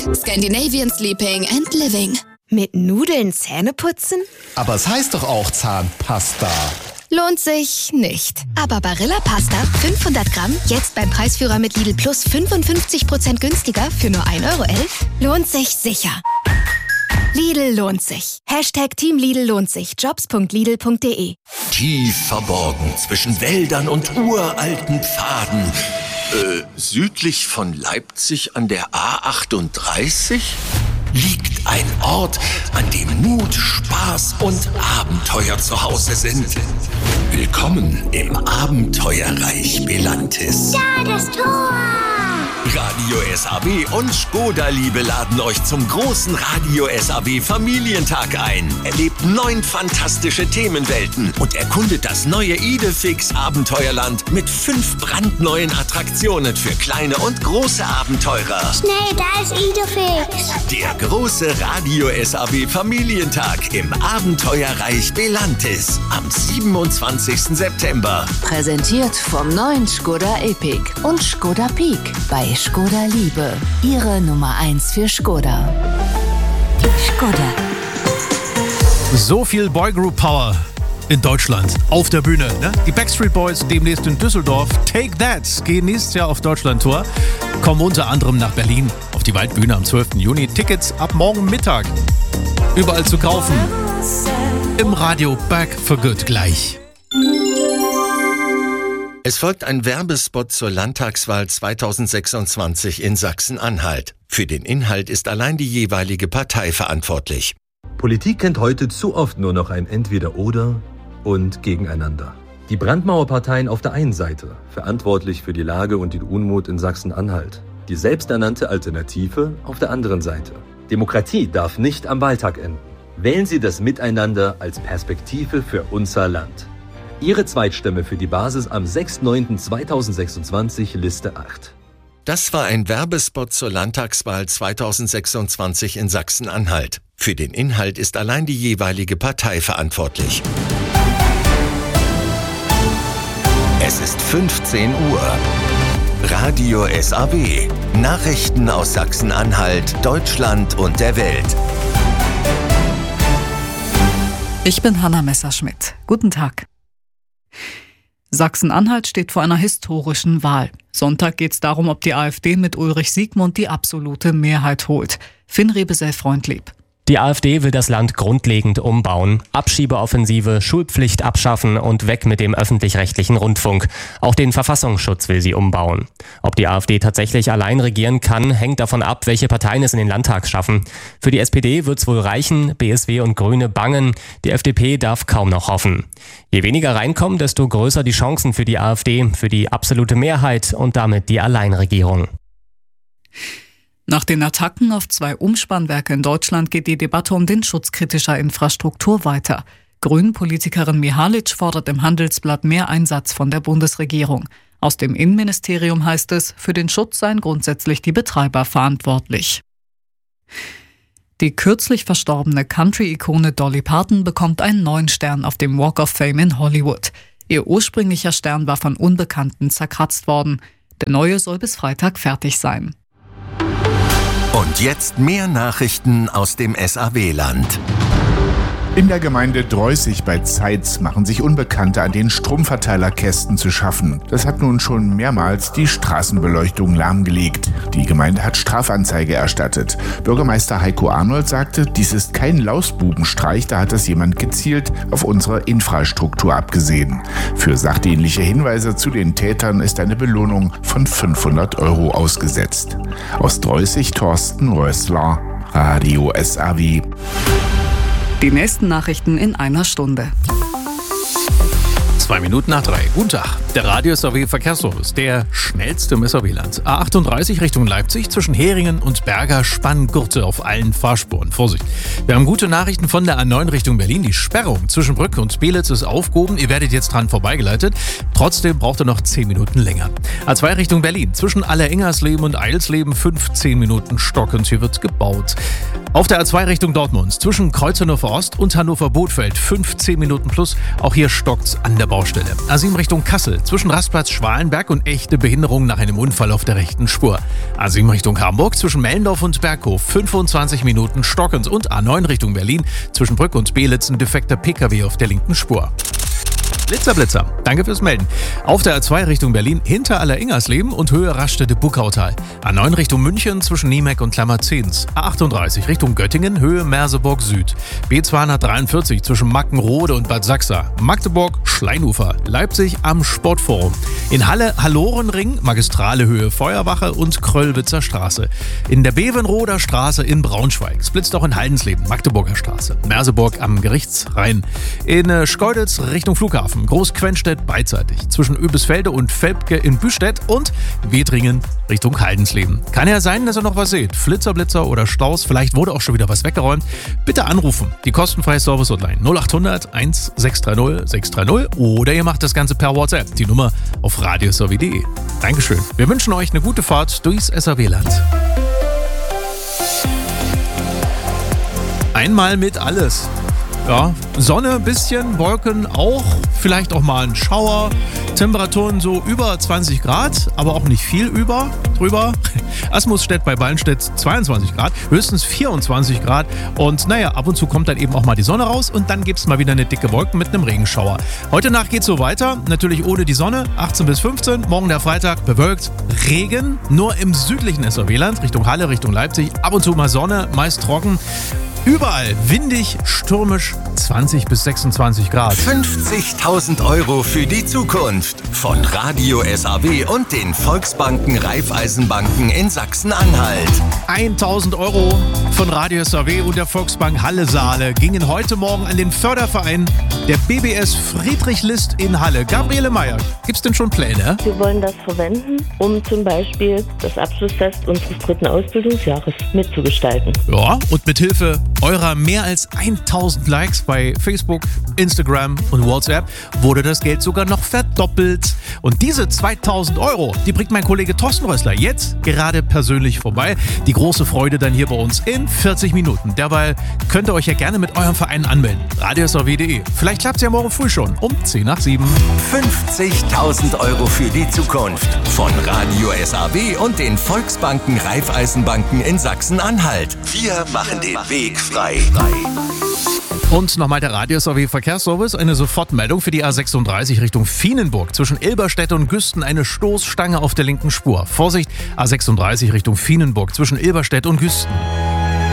Scandinavian Sleeping and Living. Mit Nudeln Zähne putzen? Aber es heißt doch auch Zahnpasta. Lohnt sich nicht. Aber Barilla Pasta, 500 Gramm, jetzt beim Preisführer mit Lidl Plus 55% günstiger für nur 1,11 € lohnt sich sicher. Lidl lohnt sich. Team Lidl lohnt sich. Jobs.lidl.de. Tief verborgen zwischen Wäldern und uralten Pfaden. Südlich von Leipzig an der A38 liegt ein Ort, an dem Mut, Spaß und Abenteuer zu Hause sind. Willkommen im Abenteuerreich Belantis. Da, das Tor! Radio SAW und Škoda-Liebe laden euch zum großen Radio SAW Familientag ein. Erlebt 9 fantastische Themenwelten und erkundet das neue Idefix Abenteuerland mit 5 brandneuen Attraktionen für kleine und große Abenteurer. Schnell, da ist Idefix. Der große Radio SAW Familientag im Abenteuerreich Belantis am 27. September. Präsentiert vom neuen Škoda Epiq und Škoda Peak bei Škoda Liebe. Ihre Nummer 1 für Škoda. Škoda. So viel Boygroup Power in Deutschland auf der Bühne. Ne? Die Backstreet Boys demnächst in Düsseldorf. Take That gehen nächstes Jahr auf Deutschland-Tour. Kommen unter anderem nach Berlin auf die Waldbühne am 12. Juni. Tickets ab morgen Mittag. Überall zu kaufen. Im Radio Back for Good gleich. Es folgt ein Werbespot zur Landtagswahl 2026 in Sachsen-Anhalt. Für den Inhalt ist allein die jeweilige Partei verantwortlich. Politik kennt heute zu oft nur noch ein Entweder-Oder und Gegeneinander. Die Brandmauerparteien auf der einen Seite, verantwortlich für die Lage und den Unmut in Sachsen-Anhalt. Die selbsternannte Alternative auf der anderen Seite. Demokratie darf nicht am Wahltag enden. Wählen Sie das Miteinander als Perspektive für unser Land. Ihre Zweitstimme für die Basis am 6.9.2026, Liste 8. Das war ein Werbespot zur Landtagswahl 2026 in Sachsen-Anhalt. Für den Inhalt ist allein die jeweilige Partei verantwortlich. Es ist 15 Uhr. Radio SAW. Nachrichten aus Sachsen-Anhalt, Deutschland und der Welt. Ich bin Hanna Messerschmidt. Guten Tag. Sachsen-Anhalt steht vor einer historischen Wahl. Sonntag geht es darum, ob die AfD mit Ulrich Siegmund die absolute Mehrheit holt. Finn Rebesell-Freundlieb. Die AfD will das Land grundlegend umbauen, Abschiebeoffensive, Schulpflicht abschaffen und weg mit dem öffentlich-rechtlichen Rundfunk. Auch den Verfassungsschutz will sie umbauen. Ob die AfD tatsächlich allein regieren kann, hängt davon ab, welche Parteien es in den Landtag schaffen. Für die SPD wird's wohl reichen, BSW und Grüne bangen, die FDP darf kaum noch hoffen. Je weniger reinkommen, desto größer die Chancen für die AfD, für die absolute Mehrheit und damit die Alleinregierung. Nach den Attacken auf 2 Umspannwerke in Deutschland geht die Debatte um den Schutz kritischer Infrastruktur weiter. Grünen-Politikerin Mihalic fordert im Handelsblatt mehr Einsatz von der Bundesregierung. Aus dem Innenministerium heißt es, für den Schutz seien grundsätzlich die Betreiber verantwortlich. Die kürzlich verstorbene Country-Ikone Dolly Parton bekommt einen neuen Stern auf dem Walk of Fame in Hollywood. Ihr ursprünglicher Stern war von Unbekannten zerkratzt worden. Der neue soll bis Freitag fertig sein. Und jetzt mehr Nachrichten aus dem SAW-Land. In der Gemeinde Dreußig bei Zeitz machen sich Unbekannte an den Stromverteilerkästen zu schaffen. Das hat nun schon mehrmals die Straßenbeleuchtung lahmgelegt. Die Gemeinde hat Strafanzeige erstattet. Bürgermeister Heiko Arnold sagte, dies ist kein Lausbubenstreich, da hat das jemand gezielt auf unsere Infrastruktur abgesehen. Für sachdienliche Hinweise zu den Tätern ist eine Belohnung von 500 € ausgesetzt. Aus Dreußig Thorsten Rössler, Radio SAW. Die nächsten Nachrichten in einer Stunde. 2 Minuten nach 3. Guten Tag. Der Radio SAW Verkehrsservice, der schnellste im SAW-Land. A38 Richtung Leipzig zwischen Heringen und Berger Spanngurte auf allen Fahrspuren. Vorsicht. Wir haben gute Nachrichten von der A9 Richtung Berlin. Die Sperrung zwischen Brücke und Belitz ist aufgehoben. Ihr werdet jetzt dran vorbeigeleitet. Trotzdem braucht ihr noch 10 Minuten länger. A2 Richtung Berlin zwischen Alleringersleben und Eilsleben 15 Minuten stockend. Hier wird gebaut. Auf der A2 Richtung Dortmund zwischen Kreuz Hannover Ost und Hannover Bothfeld 15 Minuten plus. Auch hier stockt's an der Baustelle. A7 Richtung Kassel Unfall zwischen Rastplatz Schwalenberg und echte Behinderung nach einem Unfall auf der rechten Spur. A7 Richtung Hamburg zwischen Mellendorf und Berghof 25 Minuten stockend und A9 Richtung Berlin zwischen Brück und Belitz ein defekter PKW auf der linken Spur. Blitzer, danke fürs Melden. Auf der A2 Richtung Berlin hinter Aller-Ingersleben und Höhe Raststätte-Buckautal. A9 Richtung München zwischen Niemek und Klammerzens. A38 Richtung Göttingen, Höhe Merseburg Süd. B243 zwischen Mackenrode und Bad Sachsa. Magdeburg, Schleinufer. Leipzig am Sportforum. In Halle, Hallorenring, Magistrale Höhe Feuerwache und Kröllwitzer Straße. In der Bevenroder Straße in Braunschweig. Es blitzt auch in Haldensleben, Magdeburger Straße. Merseburg am Gerichtsrhein. In Schkeuditz Richtung Flughafen. Großquenstedt beidseitig. Zwischen Öbisfelde und Velpke in Büstedt und Wedringen Richtung Haldensleben. Kann ja sein, dass ihr noch was seht. Blitzer oder Staus. Vielleicht wurde auch schon wieder was weggeräumt. Bitte anrufen. Die kostenfreie Service-Hotline 0800 1630 630 oder ihr macht das Ganze per WhatsApp. Die Nummer auf radiosav.de. Dankeschön. Wir wünschen euch eine gute Fahrt durchs SAW-Land. Einmal mit alles. Ja, Sonne ein bisschen, Wolken auch, vielleicht auch mal ein Schauer. Temperaturen so über 20 Grad, aber auch nicht viel drüber. Asmusstedt bei Ballenstedt 22 Grad, höchstens 24 Grad. Und naja, ab und zu kommt dann eben auch mal die Sonne raus und dann gibt es mal wieder eine dicke Wolke mit einem Regenschauer. Heute Nacht geht's so weiter, natürlich ohne die Sonne, 18 bis 15. Morgen der Freitag, bewölkt, Regen, nur im südlichen SAW-Land, Richtung Halle, Richtung Leipzig. Ab und zu mal Sonne, meist trocken. Überall windig, stürmisch, 20 bis 26 Grad. 50.000 Euro für die Zukunft von Radio SAW und den Volksbanken Raiffeisenbanken in Sachsen-Anhalt. 1.000 Euro von Radio SAW und der Volksbank Halle-Saale gingen heute Morgen an den Förderverein der BBS Friedrich List in Halle. Gabriele Meyer, gibt's denn schon Pläne? Wir wollen das verwenden, um zum Beispiel das Abschlussfest unseres 3. Ausbildungsjahres mitzugestalten. Ja, und mit Hilfe eurer mehr als 1.000 Likes bei Facebook, Instagram und WhatsApp wurde das Geld sogar noch verdoppelt. Und diese 2.000 Euro, die bringt mein Kollege Thorsten Rössler jetzt gerade persönlich vorbei. Die große Freude dann hier bei uns in 40 Minuten. Derweil könnt ihr euch ja gerne mit eurem Verein anmelden. radiosav.de. Vielleicht klappt es ja morgen früh schon um 6:50. 50.000 Euro für die Zukunft von Radio SAW und den Volksbanken Raiffeisenbanken in Sachsen-Anhalt. Wir machen den Weg frei. Und nochmal der Radio SAW Verkehrsservice, eine Sofortmeldung für die A36 Richtung Fienenburg. Zwischen Ilberstedt und Güsten eine Stoßstange auf der linken Spur. Vorsicht, A36 Richtung Fienenburg zwischen Ilberstedt und Güsten.